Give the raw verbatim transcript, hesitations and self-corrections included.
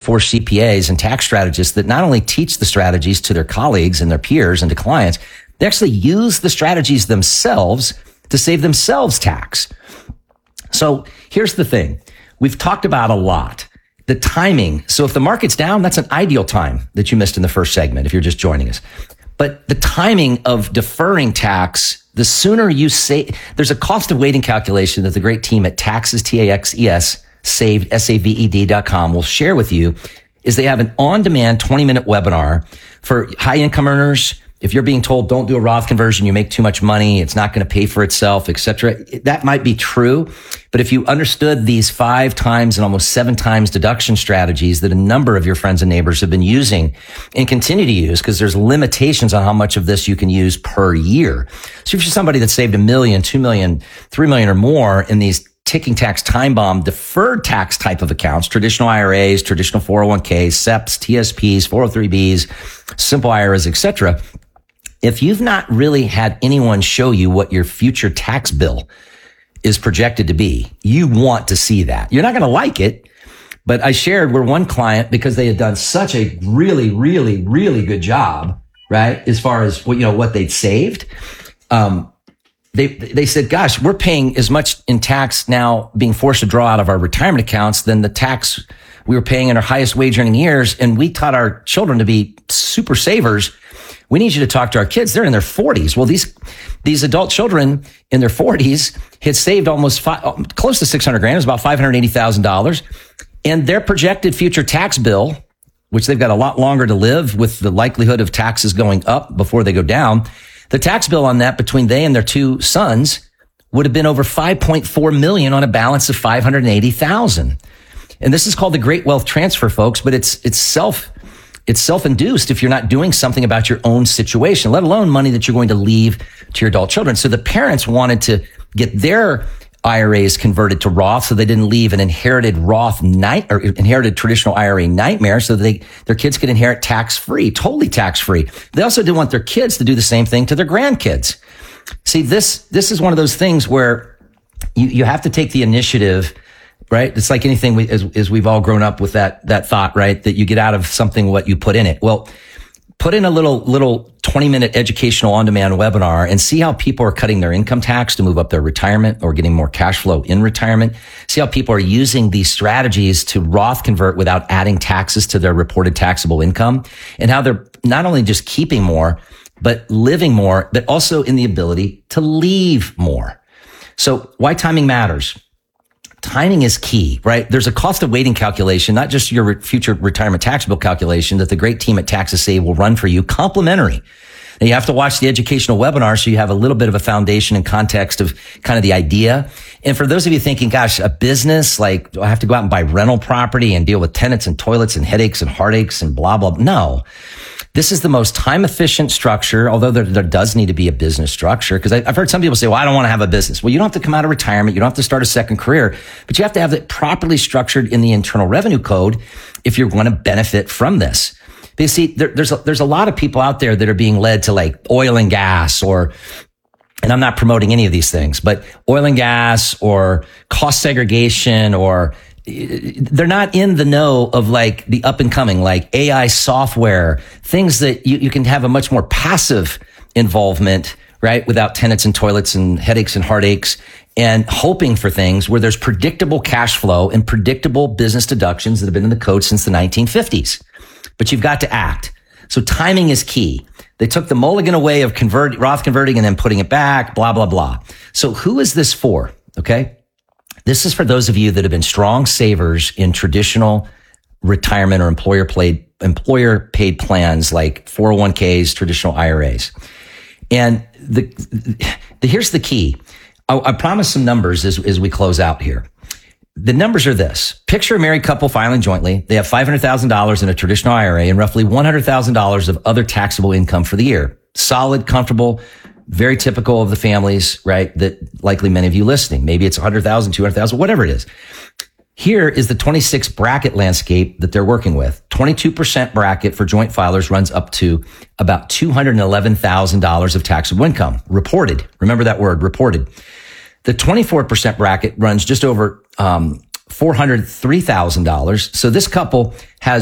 four C P As and tax strategists that not only teach the strategies to their colleagues and their peers and to clients, they actually use the strategies themselves to save themselves tax. So here's the thing. We've talked about a lot. The timing. So if the market's down, that's an ideal time that you missed in the first segment if you're just joining us. But the timing of deferring tax, the sooner you say, there's a cost of waiting calculation that the great team at Taxes, T A X E S, saved, S A V E D dot com will share with you, is they have an on-demand twenty minute webinar for high income earners. If you're being told don't do a Roth conversion, you make too much money, it's not going to pay for itself, et cetera. That might be true. But if you understood these five times and almost seven times deduction strategies that a number of your friends and neighbors have been using and continue to use, because there's limitations on how much of this you can use per year. So if you're somebody that saved a million, two million, three million or more in these ticking tax time bomb deferred tax type of accounts, traditional I R As, traditional four oh one Ks, S E Ps, T S Ps, four oh three Bs, simple I R As, et cetera. If you've not really had anyone show you what your future tax bill is projected to be, you want to see that. You're not going to like it, but I shared where one client, because they had done such a really, really, really good job, right? As far as what, you know, what they'd saved. Um, they, they said, gosh, we're paying as much in tax now being forced to draw out of our retirement accounts than the tax we were paying in our highest wage earning years. And we taught our children to be super savers. We need you to talk to our kids. They're in their forties. Well, these, these adult children in their forties had saved almost five, close to six hundred grand. It was about five hundred eighty thousand dollars. And their projected future tax bill, which they've got a lot longer to live with the likelihood of taxes going up before they go down. The tax bill on that between they and their two sons would have been over five point four million on a balance of five hundred eighty thousand. And this is called the Great Wealth Transfer, folks, but it's, it's self, It's self-induced if you're not doing something about your own situation, let alone money that you're going to leave to your adult children. So the parents wanted to get their I R As converted to Roth so they didn't leave an inherited Roth night or inherited traditional I R A nightmare so that they, their kids could inherit tax-free, totally tax-free. They also didn't want their kids to do the same thing to their grandkids. See, this, this is one of those things where you, you have to take the initiative. Right? It's like anything we, as, as we've all grown up with that, that thought, right? That you get out of something what you put in it. Well, put in a little, little twenty minute educational on-demand webinar and see how people are cutting their income tax to move up their retirement or getting more cash flow in retirement. See how people are using these strategies to Roth convert without adding taxes to their reported taxable income, and how they're not only just keeping more, but living more, but also in the ability to leave more. So why timing matters. Timing is key, right? There's a cost of waiting calculation, not just your re- future retirement tax bill calculation that the great team at Taxes Save will run for you, complimentary. And you have to watch the educational webinar so you have a little bit of a foundation and context of kind of the idea. And for those of you thinking, gosh, a business, like, do I have to go out and buy rental property and deal with tenants and toilets and headaches and heartaches and blah, blah, blah? No. This is the most time efficient structure, although there, there does need to be a business structure. Because I've heard some people say, well, I don't want to have a business. Well, you don't have to come out of retirement. You don't have to start a second career, but you have to have it properly structured in the Internal Revenue Code if you're going to benefit from this. Because see, there, there's, a, there's a lot of people out there that are being led to like oil and gas or, and I'm not promoting any of these things, but oil and gas or cost segregation, or they're not in the know of like the up and coming, like A I software, things that you, you can have a much more passive involvement, right? Without tenants and toilets and headaches and heartaches, and hoping for things where there's predictable cash flow and predictable business deductions that have been in the code since the nineteen fifties. But you've got to act. So timing is key. They took the mulligan away of convert, Roth converting and then putting it back, blah, blah, blah. So who is this for? Okay. This is for those of you that have been strong savers in traditional retirement or employer paid, employer paid plans like four oh one Ks, traditional I R As. And the, the here's the key. I, I promise some numbers as, as we close out here. The numbers are this. Picture a married couple filing jointly. They have five hundred thousand dollars in a traditional I R A and roughly one hundred thousand dollars of other taxable income for the year. Solid, comfortable, very typical of the families, right? That likely many of you listening. Maybe it's one hundred thousand, two hundred thousand, whatever it is. Here is the twenty-six bracket landscape that they're working with. twenty-two percent bracket for joint filers runs up to about two hundred eleven thousand dollars of taxable income. Reported. Remember that word, reported. The twenty-four percent bracket runs just over um, four hundred three thousand dollars. So this couple has